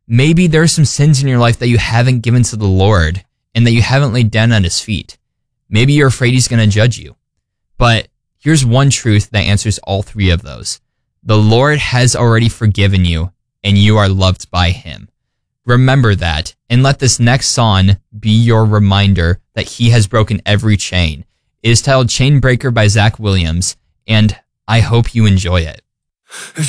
Maybe there are some sins in your life that you haven't given to the Lord and that you haven't laid down at his feet. Maybe you're afraid he's going to judge you. But here's one truth that answers all three of those. The Lord has already forgiven you, and you are loved by him. Remember that, and let this next song be your reminder that he has broken every chain. It is titled Chain Breaker by Zach Williams, and I hope you enjoy it.